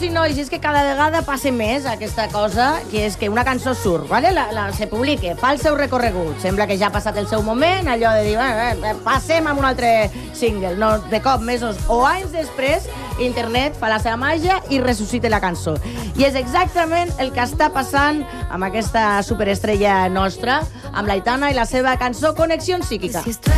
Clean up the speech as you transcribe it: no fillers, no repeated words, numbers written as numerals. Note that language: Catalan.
i nois, és que cada vegada passa més aquesta cosa, que és que una cançó surt, ¿vale? Se publica, fa el seu recorregut, sembla que ja ha passat el seu moment, allò de dir, passem amb un altre single. No, de cop, mesos o anys després, internet fa la seva màgia i ressuscita la cançó. I és exactament el que està passant amb aquesta superestrella nostra, amb l'Aitana i la seva cançó Connexión Psíquica.